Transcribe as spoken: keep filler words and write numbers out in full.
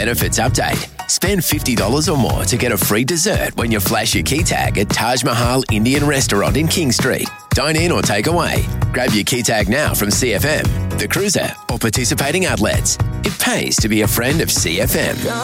benefits update. Spend fifty dollars or more to get a free dessert when you flash your key tag at Taj Mahal Indian Restaurant in King Street. Dine in or take away. Grab your key tag now from C F M, The Cruiser, or participating outlets. It pays to be a friend of C F M.